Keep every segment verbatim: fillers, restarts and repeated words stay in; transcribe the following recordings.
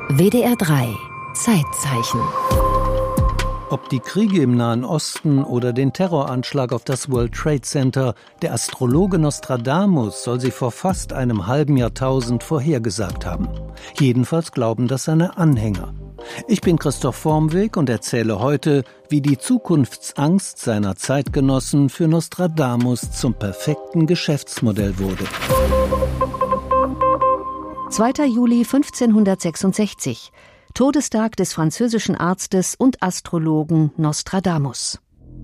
W D R drei Zeitzeichen. Ob die Kriege im Nahen Osten oder den Terroranschlag auf das World Trade Center, der Astrologe Nostradamus soll sie vor fast einem halben Jahrtausend vorhergesagt haben. Jedenfalls glauben das seine Anhänger. Ich bin Christoph Vormweg und erzähle heute, wie die Zukunftsangst seiner Zeitgenossen für Nostradamus zum perfekten Geschäftsmodell wurde. zweiter Juli fünfzehnhundertsechsundsechzig. Todestag des französischen Arztes und Astrologen Nostradamus.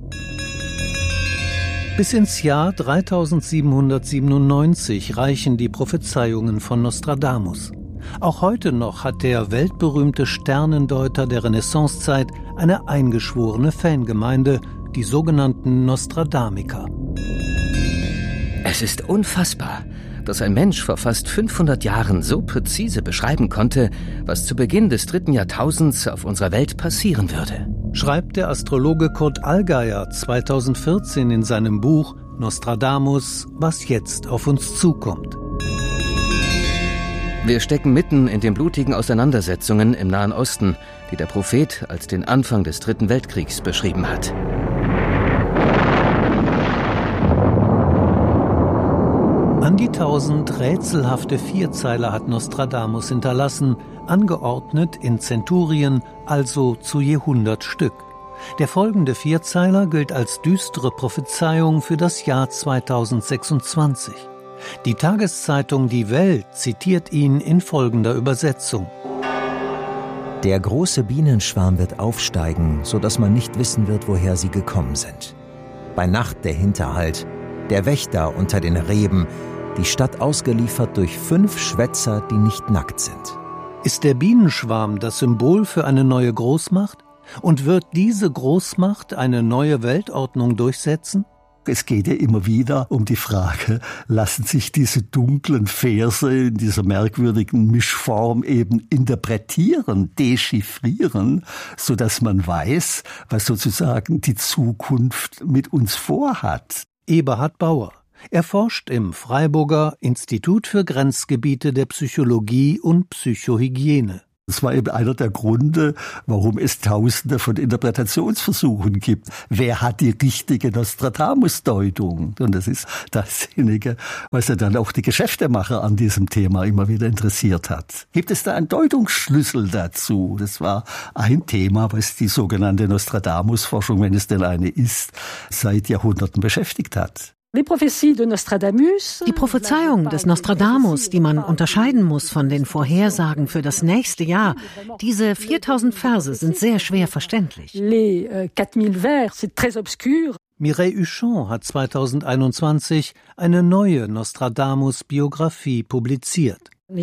Bis ins Jahr dreitausendsiebenhundertsiebenundneunzig reichen die Prophezeiungen von Nostradamus. Auch heute noch hat der weltberühmte Sternendeuter der Renaissancezeit eine eingeschworene Fangemeinde, die sogenannten Nostradamiker. Es ist unfassbar, dass ein Mensch vor fast fünfhundert Jahren so präzise beschreiben konnte, was zu Beginn des dritten Jahrtausends auf unserer Welt passieren würde, schreibt der Astrologe Kurt Allgeier zweitausendvierzehn in seinem Buch Nostradamus, was jetzt auf uns zukommt. Wir stecken mitten in den blutigen Auseinandersetzungen im Nahen Osten, die der Prophet als den Anfang des Dritten Weltkriegs beschrieben hat. An die tausend rätselhafte Vierzeiler hat Nostradamus hinterlassen, angeordnet in Zenturien, also zu je hundert Stück. Der folgende Vierzeiler gilt als düstere Prophezeiung für das Jahr zweitausendsechsundzwanzig. Die Tageszeitung Die Welt zitiert ihn in folgender Übersetzung. Der große Bienenschwarm wird aufsteigen, sodass man nicht wissen wird, woher sie gekommen sind. Bei Nacht der Hinterhalt, der Wächter unter den Reben, die Stadt ausgeliefert durch fünf Schwätzer, die nicht nackt sind. Ist der Bienenschwarm das Symbol für eine neue Großmacht? Und wird diese Großmacht eine neue Weltordnung durchsetzen? Es geht ja immer wieder um die Frage, lassen sich diese dunklen Verse in dieser merkwürdigen Mischform eben interpretieren, dechiffrieren, sodass man weiß, was sozusagen die Zukunft mit uns vorhat. Eberhard Bauer. Er forscht im Freiburger Institut für Grenzgebiete der Psychologie und Psychohygiene. Das war eben einer der Gründe, warum es Tausende von Interpretationsversuchen gibt. Wer hat die richtige Nostradamus-Deutung? Und das ist dasjenige, was ja dann auch die Geschäftemacher an diesem Thema immer wieder interessiert hat. Gibt es da einen Deutungsschlüssel dazu? Das war ein Thema, was die sogenannte Nostradamus-Forschung, wenn es denn eine ist, seit Jahrhunderten beschäftigt hat. Die Prophezeiung des Nostradamus, die man unterscheiden muss von den Vorhersagen für das nächste Jahr, diese viertausend Verse sind sehr schwer verständlich. Mireille Huchon hat zweitausendeinundzwanzig eine neue Nostradamus-Biografie publiziert.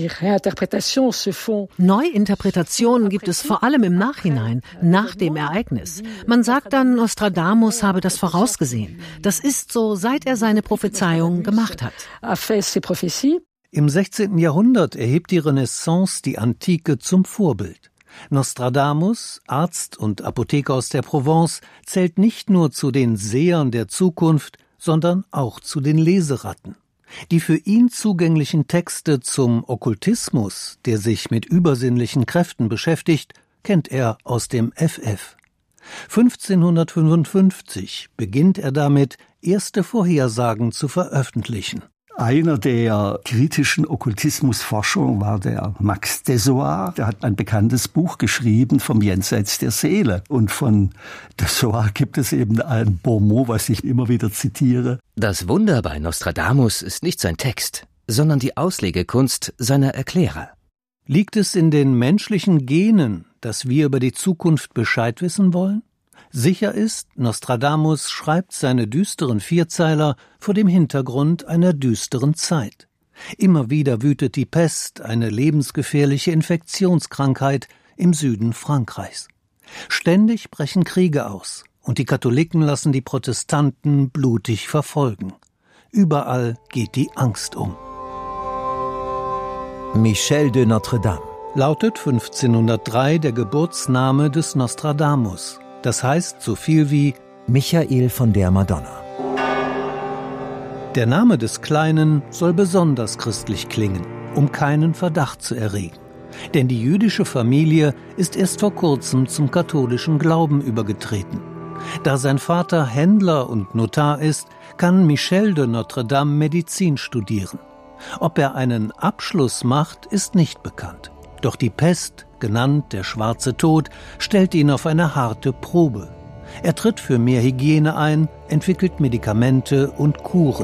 Neuinterpretationen gibt es vor allem im Nachhinein, nach dem Ereignis. Man sagt dann, Nostradamus habe das vorausgesehen. Das ist so, seit er seine Prophezeiungen gemacht hat. Im sechzehnten Jahrhundert erhebt die Renaissance die Antike zum Vorbild. Nostradamus, Arzt und Apotheker aus der Provence, zählt nicht nur zu den Sehern der Zukunft, sondern auch zu den Leseratten. Die für ihn zugänglichen Texte zum Okkultismus, der sich mit übersinnlichen Kräften beschäftigt, kennt er aus dem F F. fünfzehnhundertfünfundfünfzig beginnt er damit, erste Vorhersagen zu veröffentlichen. Einer der kritischen Okkultismusforschung war der Max Dessoir. Der hat ein bekanntes Buch geschrieben vom Jenseits der Seele. Und von Dessoir gibt es eben ein Bonmot, was ich immer wieder zitiere. Das Wunder bei Nostradamus ist nicht sein Text, sondern die Auslegekunst seiner Erklärer. Liegt es in den menschlichen Genen, dass wir über die Zukunft Bescheid wissen wollen? Sicher ist, Nostradamus schreibt seine düsteren Vierzeiler vor dem Hintergrund einer düsteren Zeit. Immer wieder wütet die Pest, eine lebensgefährliche Infektionskrankheit, im Süden Frankreichs. Ständig brechen Kriege aus und die Katholiken lassen die Protestanten blutig verfolgen. Überall geht die Angst um. Michel de Notre Dame lautet fünfzehnhundertdrei der Geburtsname des Nostradamus. Das heißt so viel wie Michael von der Madonna. Der Name des Kleinen soll besonders christlich klingen, um keinen Verdacht zu erregen. Denn die jüdische Familie ist erst vor kurzem zum katholischen Glauben übergetreten. Da sein Vater Händler und Notar ist, kann Michel de Notre Dame Medizin studieren. Ob er einen Abschluss macht, ist nicht bekannt. Doch die Pest, genannt der schwarze Tod, stellt ihn auf eine harte Probe. Er tritt für mehr Hygiene ein, entwickelt Medikamente und Kuren.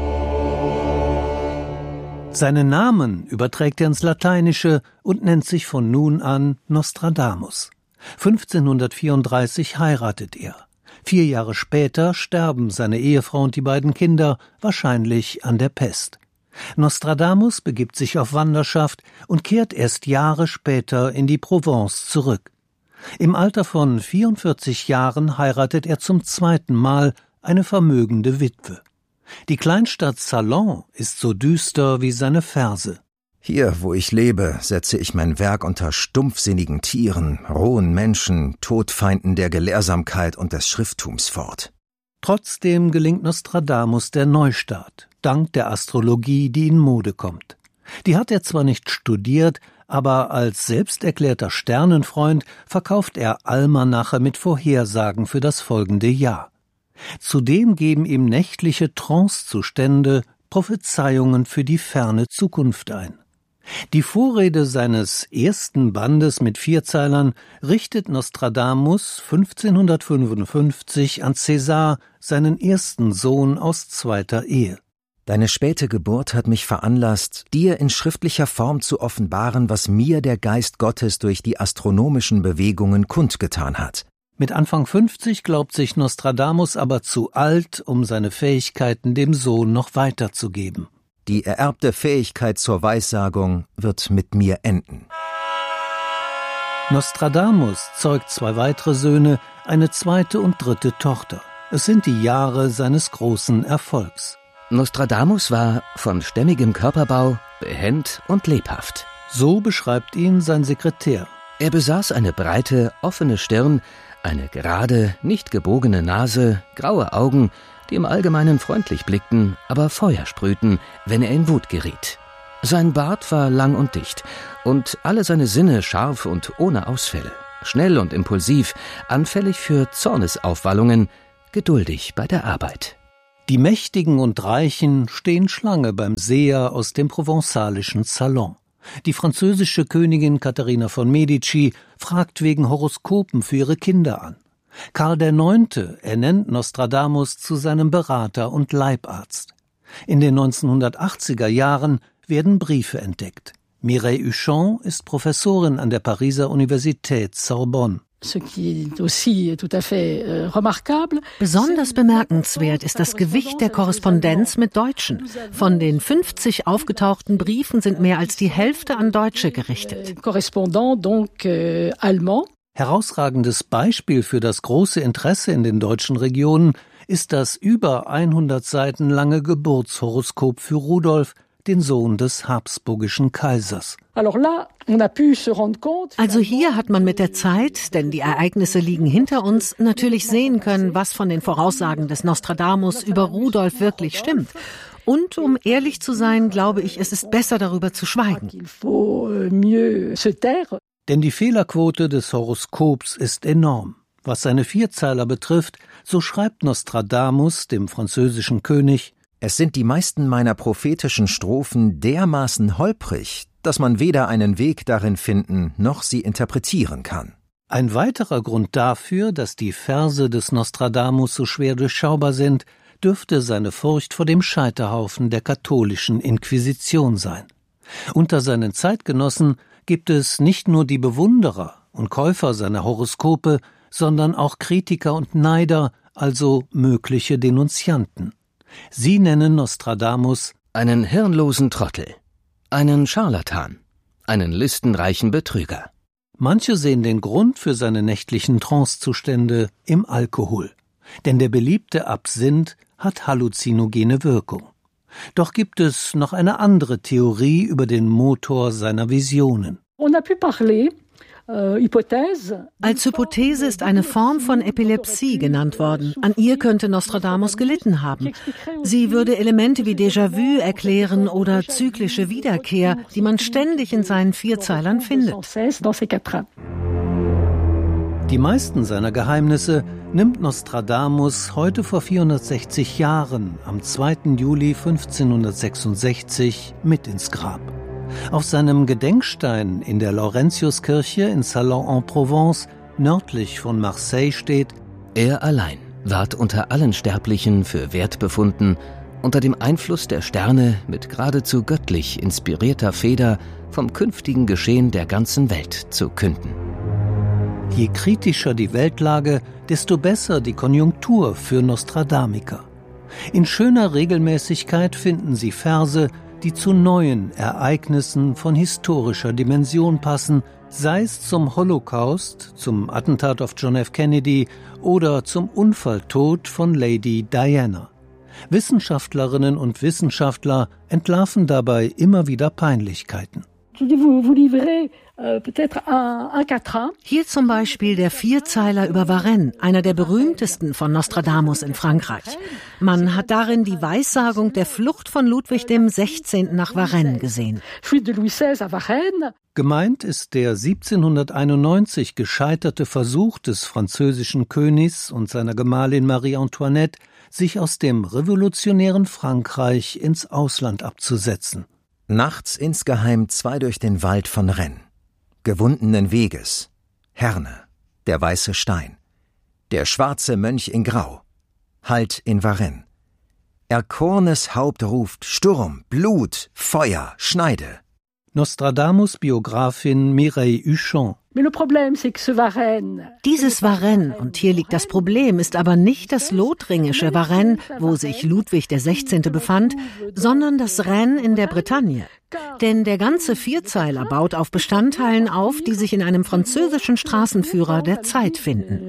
Seinen Namen überträgt er ins Lateinische und nennt sich von nun an Nostradamus. fünfzehnhundertvierunddreißig heiratet er. Vier Jahre später sterben seine Ehefrau und die beiden Kinder, wahrscheinlich an der Pest. Nostradamus begibt sich auf Wanderschaft und kehrt erst Jahre später in die Provence zurück. Im Alter von vierundvierzig Jahren heiratet er zum zweiten Mal eine vermögende Witwe. Die Kleinstadt Salon ist so düster wie seine Verse. Hier, wo ich lebe, setze ich mein Werk unter stumpfsinnigen Tieren, rohen Menschen, Todfeinden der Gelehrsamkeit und des Schrifttums fort. Trotzdem gelingt Nostradamus der Neustart, dank der Astrologie, die in Mode kommt. Die hat er zwar nicht studiert, aber als selbsterklärter Sternenfreund verkauft er Almanache mit Vorhersagen für das folgende Jahr. Zudem geben ihm nächtliche Trancezustände Prophezeiungen für die ferne Zukunft ein. Die Vorrede seines ersten Bandes mit Vierzeilern richtet Nostradamus fünfzehnhundertfünfundfünfzig an César, seinen ersten Sohn aus zweiter Ehe. Deine späte Geburt hat mich veranlasst, dir in schriftlicher Form zu offenbaren, was mir der Geist Gottes durch die astronomischen Bewegungen kundgetan hat. Mit Anfang fünfzig glaubt sich Nostradamus aber zu alt, um seine Fähigkeiten dem Sohn noch weiterzugeben. Die ererbte Fähigkeit zur Weissagung wird mit mir enden. Nostradamus zeugt zwei weitere Söhne, eine zweite und dritte Tochter. Es sind die Jahre seines großen Erfolgs. Nostradamus war von stämmigem Körperbau, behend und lebhaft. So beschreibt ihn sein Sekretär. Er besaß eine breite, offene Stirn, eine gerade, nicht gebogene Nase, graue Augen, die im Allgemeinen freundlich blickten, aber Feuer sprühten, wenn er in Wut geriet. Sein Bart war lang und dicht und alle seine Sinne scharf und ohne Ausfälle, schnell und impulsiv, anfällig für Zornesaufwallungen, geduldig bei der Arbeit. Die Mächtigen und Reichen stehen Schlange beim Seher aus dem provenzalischen Salon. Die französische Königin Katharina von Medici fragt wegen Horoskopen für ihre Kinder an. Karl der Neunte ernennt Nostradamus zu seinem Berater und Leibarzt. In den neunzehnhundertachtziger Jahren werden Briefe entdeckt. Mireille Huchon ist Professorin an der Pariser Universität Sorbonne. Besonders bemerkenswert ist das Gewicht der Korrespondenz mit Deutschen. Von den fünfzig aufgetauchten Briefen sind mehr als die Hälfte an Deutsche gerichtet. Herausragendes Beispiel für das große Interesse in den deutschen Regionen ist das über hundert Seiten lange Geburtshoroskop für Rudolf, den Sohn des habsburgischen Kaisers. Also hier hat man mit der Zeit, denn die Ereignisse liegen hinter uns, natürlich sehen können, was von den Voraussagen des Nostradamus über Rudolf wirklich stimmt. Und um ehrlich zu sein, glaube ich, es ist besser, darüber zu schweigen. Denn die Fehlerquote des Horoskops ist enorm. Was seine Vierzeiler betrifft, so schreibt Nostradamus dem französischen König: Es sind die meisten meiner prophetischen Strophen dermaßen holprig, dass man weder einen Weg darin finden, noch sie interpretieren kann. Ein weiterer Grund dafür, dass die Verse des Nostradamus so schwer durchschaubar sind, dürfte seine Furcht vor dem Scheiterhaufen der katholischen Inquisition sein. Unter seinen Zeitgenossen gibt es nicht nur die Bewunderer und Käufer seiner Horoskope, sondern auch Kritiker und Neider, also mögliche Denunzianten. Sie nennen Nostradamus einen hirnlosen Trottel, einen Scharlatan, einen listenreichen Betrüger. Manche sehen den Grund für seine nächtlichen Trancezustände im Alkohol. Denn der beliebte Absinth hat halluzinogene Wirkung. Doch gibt es noch eine andere Theorie über den Motor seiner Visionen. Als Hypothese ist eine Form von Epilepsie genannt worden. An ihr könnte Nostradamus gelitten haben. Sie würde Elemente wie Déjà-vu erklären oder zyklische Wiederkehr, die man ständig in seinen Vierzeilern findet. Die meisten seiner Geheimnisse nimmt Nostradamus heute vor vierhundertsechzig Jahren, am zweiten Juli fünfzehnhundertsechsundsechzig, mit ins Grab. Auf seinem Gedenkstein in der Laurentiuskirche in Salon-en-Provence, nördlich von Marseille, steht: Er allein ward unter allen Sterblichen für wert befunden, unter dem Einfluss der Sterne mit geradezu göttlich inspirierter Feder vom künftigen Geschehen der ganzen Welt zu künden. Je kritischer die Weltlage, desto besser die Konjunktur für Nostradamiker. In schöner Regelmäßigkeit finden sie Verse, die zu neuen Ereignissen von historischer Dimension passen, sei es zum Holocaust, zum Attentat auf John F. Kennedy oder zum Unfalltod von Lady Diana. Wissenschaftlerinnen und Wissenschaftler entlarven dabei immer wieder Peinlichkeiten. Hier zum Beispiel der Vierzeiler über Varennes, einer der berühmtesten von Nostradamus in Frankreich. Man hat darin die Weissagung der Flucht von Ludwig dem Sechzehnten nach Varennes gesehen. Gemeint ist der siebzehnhunderteinundneunzig gescheiterte Versuch des französischen Königs und seiner Gemahlin Marie Antoinette, sich aus dem revolutionären Frankreich ins Ausland abzusetzen. Nachts insgeheim zwei durch den Wald von Rennes. Gewundenen Weges, Herne, der weiße Stein, der schwarze Mönch in Grau, Halt in Varennes. Erkornes Haupt ruft Sturm, Blut, Feuer, Schneide. Nostradamus Biografin Mireille Huchon. Dieses Varennes, und hier liegt das Problem, ist aber nicht das lothringische Varennes, wo sich Ludwig der Sechzehnte befand, sondern das Rennes in der Bretagne. Denn der ganze Vierzeiler baut auf Bestandteilen auf, die sich in einem französischen Straßenführer der Zeit finden.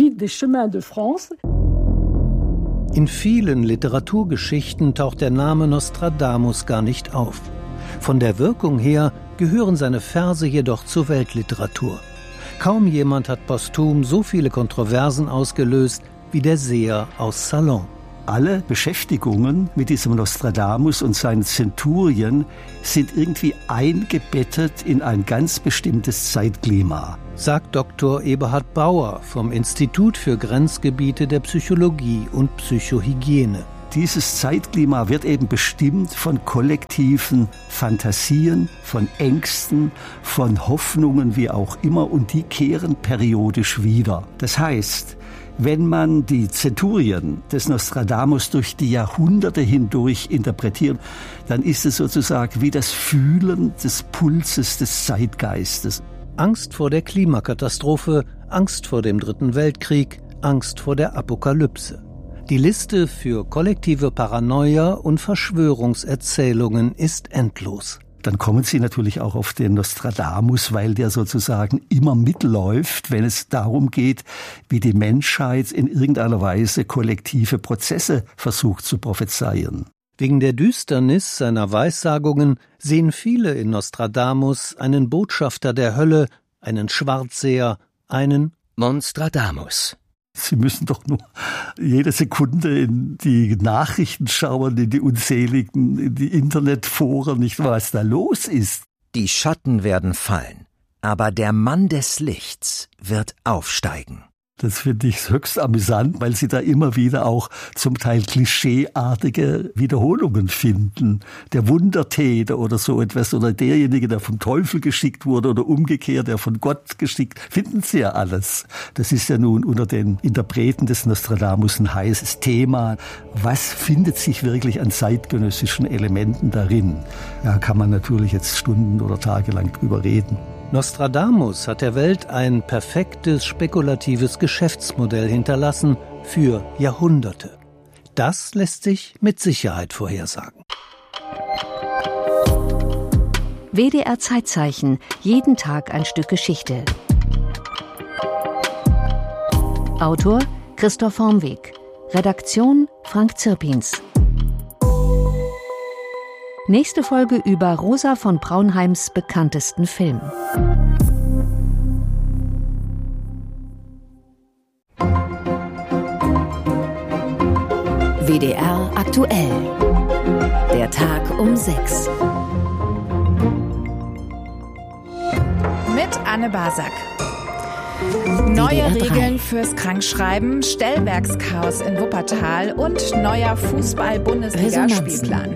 In vielen Literaturgeschichten taucht der Name Nostradamus gar nicht auf. Von der Wirkung her gehören seine Verse jedoch zur Weltliteratur. Kaum jemand hat posthum so viele Kontroversen ausgelöst wie der Seher aus Salon. Alle Beschäftigungen mit diesem Nostradamus und seinen Zenturien sind irgendwie eingebettet in ein ganz bestimmtes Zeitklima, sagt Doktor Eberhard Bauer vom Institut für Grenzgebiete der Psychologie und Psychohygiene. Dieses Zeitklima wird eben bestimmt von kollektiven Fantasien, von Ängsten, von Hoffnungen, wie auch immer, und die kehren periodisch wieder. Das heißt, wenn man die Zenturien des Nostradamus durch die Jahrhunderte hindurch interpretiert, dann ist es sozusagen wie das Fühlen des Pulses des Zeitgeistes. Angst vor der Klimakatastrophe, Angst vor dem Dritten Weltkrieg, Angst vor der Apokalypse. Die Liste für kollektive Paranoia und Verschwörungserzählungen ist endlos. Dann kommen Sie natürlich auch auf den Nostradamus, weil der sozusagen immer mitläuft, wenn es darum geht, wie die Menschheit in irgendeiner Weise kollektive Prozesse versucht zu prophezeien. Wegen der Düsternis seiner Weissagungen sehen viele in Nostradamus einen Botschafter der Hölle, einen Schwarzseher, einen Monstradamus. Sie müssen doch nur jede Sekunde in die Nachrichten schauen, in die unzähligen, in die Internetforen, nicht was da los ist. Die Schatten werden fallen, aber der Mann des Lichts wird aufsteigen. Das finde ich höchst amüsant, weil Sie da immer wieder auch zum Teil klischeeartige Wiederholungen finden. Der Wundertäter oder so etwas oder derjenige, der vom Teufel geschickt wurde oder umgekehrt, der von Gott geschickt, finden Sie ja alles. Das ist ja nun unter den Interpreten des Nostradamus ein heißes Thema. Was findet sich wirklich an zeitgenössischen Elementen darin? Da kann man natürlich jetzt Stunden oder Tage lang drüber reden. Nostradamus hat der Welt ein perfektes, spekulatives Geschäftsmodell hinterlassen für Jahrhunderte. Das lässt sich mit Sicherheit vorhersagen. W D R Zeitzeichen, jeden Tag ein Stück Geschichte. Autor Christoph Hornweg. Redaktion Frank Zirpins. Nächste Folge über Rosa von Braunheims bekanntesten Film. W D R aktuell. Der Tag um sechs. Mit Anne Basak. Neue Regeln fürs Krankschreiben, Stellwerkschaos in Wuppertal und neuer Fußball-Bundesliga-Spielplan.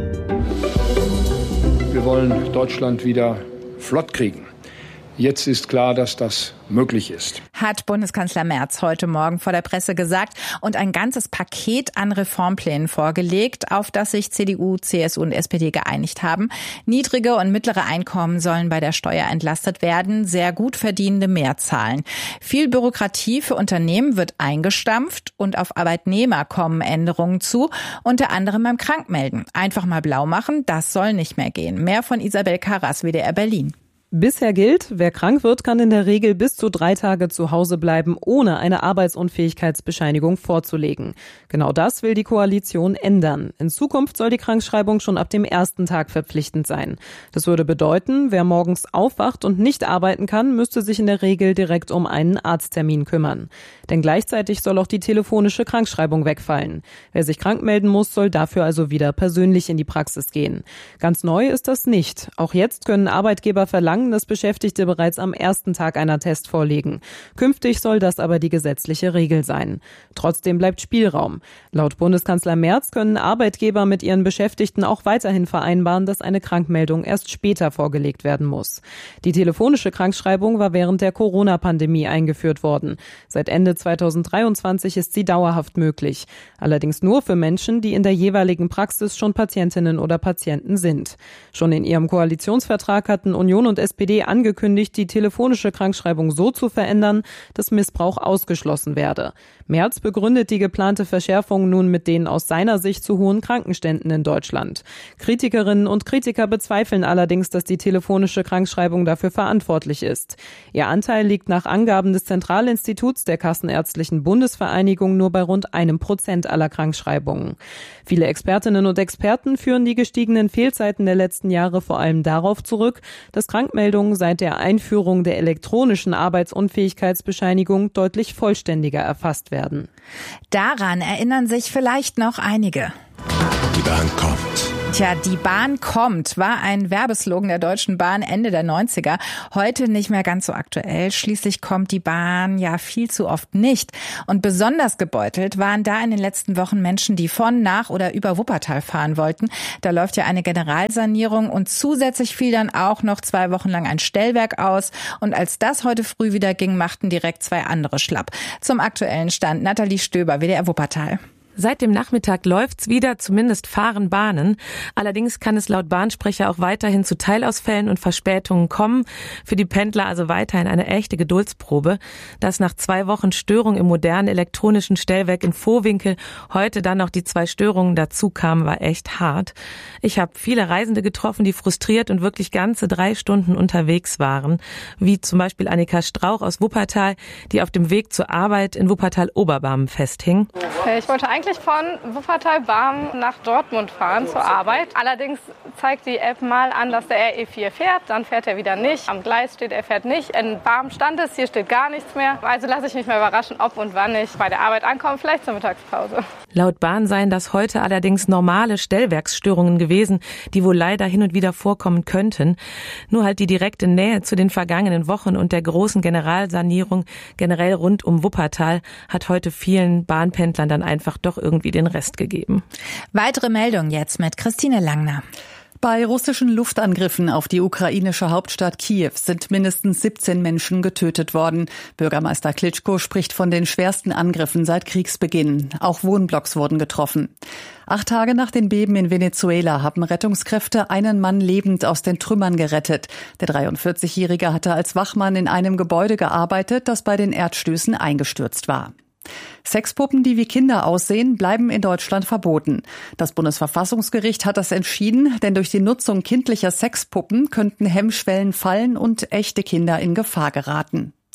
Wir wollen Deutschland wieder flott kriegen. Jetzt ist klar, dass das möglich ist. Hat Bundeskanzler Merz heute Morgen vor der Presse gesagt und ein ganzes Paket an Reformplänen vorgelegt, auf das sich C D U, C S U und S P D geeinigt haben. Niedrige und mittlere Einkommen sollen bei der Steuer entlastet werden, sehr gut Verdienende mehr zahlen. Viel Bürokratie für Unternehmen wird eingestampft und auf Arbeitnehmer kommen Änderungen zu, unter anderem beim Krankmelden. Einfach mal blau machen, das soll nicht mehr gehen. Mehr von Isabel Karras, W D R Berlin. Bisher gilt, wer krank wird, kann in der Regel bis zu drei Tage zu Hause bleiben, ohne eine Arbeitsunfähigkeitsbescheinigung vorzulegen. Genau das will die Koalition ändern. In Zukunft soll die Krankschreibung schon ab dem ersten Tag verpflichtend sein. Das würde bedeuten, wer morgens aufwacht und nicht arbeiten kann, müsste sich in der Regel direkt um einen Arzttermin kümmern. Denn gleichzeitig soll auch die telefonische Krankschreibung wegfallen. Wer sich krank melden muss, soll dafür also wieder persönlich in die Praxis gehen. Ganz neu ist das nicht. Auch jetzt können Arbeitgeber verlangen, dass Beschäftigte bereits am ersten Tag einen Attest vorlegen. Künftig soll das aber die gesetzliche Regel sein. Trotzdem bleibt Spielraum. Laut Bundeskanzler Merz können Arbeitgeber mit ihren Beschäftigten auch weiterhin vereinbaren, dass eine Krankmeldung erst später vorgelegt werden muss. Die telefonische Krankschreibung war während der Corona-Pandemie eingeführt worden. Seit Ende zweitausenddreiundzwanzig ist sie dauerhaft möglich. Allerdings nur für Menschen, die in der jeweiligen Praxis schon Patientinnen oder Patienten sind. Schon in ihrem Koalitionsvertrag hatten Union und S P D angekündigt, die telefonische Krankschreibung so zu verändern, dass Missbrauch ausgeschlossen werde. Merz begründet die geplante Verschärfung nun mit den aus seiner Sicht zu hohen Krankenständen in Deutschland. Kritikerinnen und Kritiker bezweifeln allerdings, dass die telefonische Krankschreibung dafür verantwortlich ist. Ihr Anteil liegt nach Angaben des Zentralinstituts der Kassenärztlichen Bundesvereinigung nur bei rund einem Prozent aller Krankschreibungen. Viele Expertinnen und Experten führen die gestiegenen Fehlzeiten der letzten Jahre vor allem darauf zurück, dass Krankmeldungen seit der Einführung der elektronischen Arbeitsunfähigkeitsbescheinigung deutlich vollständiger erfasst werden. Daran erinnern sich vielleicht noch einige. Die Bahn kommt. Tja, die Bahn kommt, war ein Werbeslogan der Deutschen Bahn Ende der neunziger. Heute nicht mehr ganz so aktuell. Schließlich kommt die Bahn ja viel zu oft nicht. Und besonders gebeutelt waren da in den letzten Wochen Menschen, die von, nach oder über Wuppertal fahren wollten. Da läuft ja eine Generalsanierung und zusätzlich fiel dann auch noch zwei Wochen lang ein Stellwerk aus. Und als das heute früh wieder ging, machten direkt zwei andere schlapp. Zum aktuellen Stand Nathalie Stöber, W D R Wuppertal. Seit dem Nachmittag läuft's wieder, zumindest fahren Bahnen. Allerdings kann es laut Bahnsprecher auch weiterhin zu Teilausfällen und Verspätungen kommen. Für die Pendler also weiterhin eine echte Geduldsprobe. Dass nach zwei Wochen Störung im modernen elektronischen Stellwerk in Vohwinkel heute dann noch die zwei Störungen dazu kamen, war echt hart. Ich habe viele Reisende getroffen, die frustriert und wirklich ganze drei Stunden unterwegs waren. Wie zum Beispiel Annika Strauch aus Wuppertal, die auf dem Weg zur Arbeit in Wuppertal-Oberbarmen festhing. Ich wollte eigentlich von Wuppertal-Barmen nach Dortmund fahren zur Arbeit. Allerdings zeigt die App mal an, dass der R E vier fährt. Dann fährt er wieder nicht. Am Gleis steht, er fährt nicht. In Barmen stand es, hier steht gar nichts mehr. Also lasse ich mich mal überraschen, ob und wann ich bei der Arbeit ankomme. Vielleicht zur Mittagspause. Laut Bahn seien das heute allerdings normale Stellwerksstörungen gewesen, die wohl leider hin und wieder vorkommen könnten. Nur halt die direkte Nähe zu den vergangenen Wochen und der großen Generalsanierung generell rund um Wuppertal hat heute vielen Bahnpendlern dann einfach doch irgendwie den Rest gegeben. Weitere Meldung jetzt mit Christine Langner. Bei russischen Luftangriffen auf die ukrainische Hauptstadt Kiew sind mindestens siebzehn Menschen getötet worden. Bürgermeister Klitschko spricht von den schwersten Angriffen seit Kriegsbeginn. Auch Wohnblocks wurden getroffen. Acht Tage nach den Beben in Venezuela haben Rettungskräfte einen Mann lebend aus den Trümmern gerettet. Der dreiundvierzigjährige hatte als Wachmann in einem Gebäude gearbeitet, das bei den Erdstößen eingestürzt war. Sexpuppen, die wie Kinder aussehen, bleiben in Deutschland verboten. Das Bundesverfassungsgericht hat das entschieden, denn durch die Nutzung kindlicher Sexpuppen könnten Hemmschwellen fallen und echte Kinder in Gefahr geraten.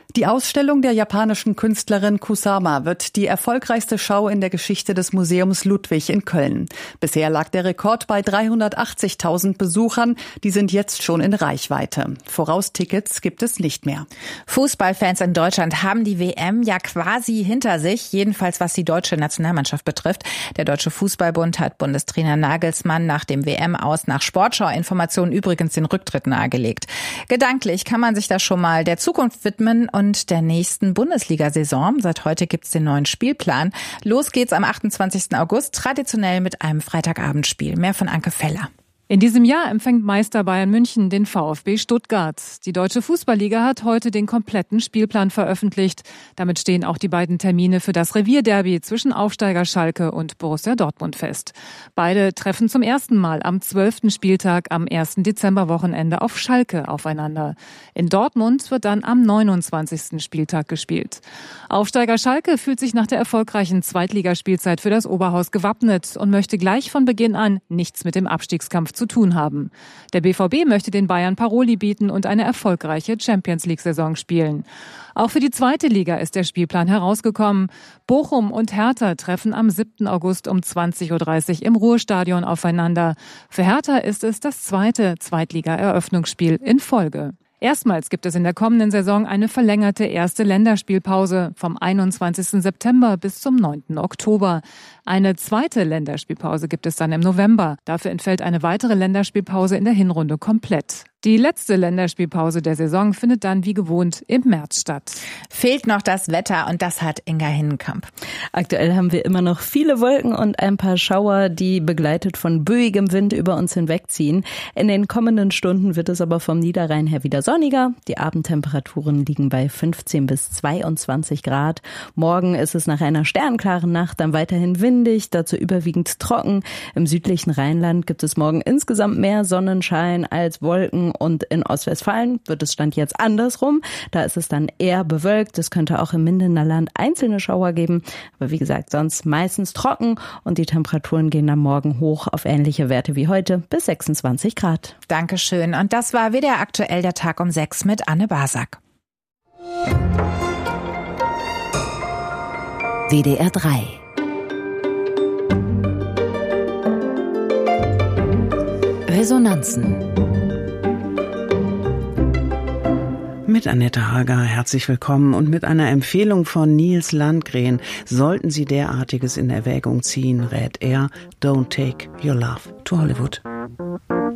Die Ausstellung der japanischen Künstlerin Kusama wird die erfolgreichste Schau in der Geschichte des Museums Ludwig in Köln. Bisher lag der Rekord bei dreihundertachtzigtausend Besuchern. Die sind jetzt schon in Reichweite. Voraustickets gibt es nicht mehr. Fußballfans in Deutschland haben die W M ja quasi hinter sich, jedenfalls was die deutsche Nationalmannschaft betrifft. Der Deutsche Fußballbund hat Bundestrainer Nagelsmann nach dem W M-Aus nach Sportschau-Informationen übrigens den Rücktritt nahegelegt. Gedanklich kann man sich da schon mal der Zukunft widmen und der nächsten Bundesliga-Saison. Seit heute gibt's den neuen Spielplan. Los geht's am achtundzwanzigsten August, traditionell mit einem Freitagabendspiel. Mehr von Anke Feller. In diesem Jahr empfängt Meister Bayern München den VfB Stuttgart. Die Deutsche Fußballliga hat heute den kompletten Spielplan veröffentlicht. Damit stehen auch die beiden Termine für das Revierderby zwischen Aufsteiger Schalke und Borussia Dortmund fest. Beide treffen zum ersten Mal am zwölften Spieltag am ersten Dezemberwochenende auf Schalke aufeinander. In Dortmund wird dann am neunundzwanzigsten Spieltag gespielt. Aufsteiger Schalke fühlt sich nach der erfolgreichen Zweitligaspielzeit für das Oberhaus gewappnet und möchte gleich von Beginn an nichts mit dem Abstiegskampf zu tun haben. Der B V B möchte den Bayern Paroli bieten und eine erfolgreiche Champions-League-Saison spielen. Auch für die zweite Liga ist der Spielplan herausgekommen. Bochum und Hertha treffen am siebten August um zwanzig Uhr dreißig im Ruhrstadion aufeinander. Für Hertha ist es das zweite Zweitliga-Eröffnungsspiel in Folge. Erstmals gibt es in der kommenden Saison eine verlängerte erste Länderspielpause vom einundzwanzigsten September bis zum neunten Oktober. Eine zweite Länderspielpause gibt es dann im November. Dafür entfällt eine weitere Länderspielpause in der Hinrunde komplett. Die letzte Länderspielpause der Saison findet dann wie gewohnt im März statt. Fehlt noch das Wetter und das hat Inga Hinnenkamp. Aktuell haben wir immer noch viele Wolken und ein paar Schauer, die begleitet von böigem Wind über uns hinwegziehen. In den kommenden Stunden wird es aber vom Niederrhein her wieder sonniger. Die Abendtemperaturen liegen bei fünfzehn bis zweiundzwanzig Grad. Morgen ist es nach einer sternklaren Nacht dann weiterhin windig, dazu überwiegend trocken. Im südlichen Rheinland gibt es morgen insgesamt mehr Sonnenschein als Wolken. Und in Ostwestfalen wird es Stand jetzt andersrum. Da ist es dann eher bewölkt. Es könnte auch im Mindener Land einzelne Schauer geben. Aber wie gesagt, sonst meistens trocken. Und die Temperaturen gehen dann morgen hoch auf ähnliche Werte wie heute bis sechsundzwanzig Grad. Dankeschön. Und das war W D R aktuell der Tag um sechs mit Anne Basak. W D R drei. Resonanzen. Mit Annette Hager, herzlich willkommen und mit einer Empfehlung von Nils Landgren. Sollten Sie derartiges in Erwägung ziehen, rät er, Don't take your love to Hollywood.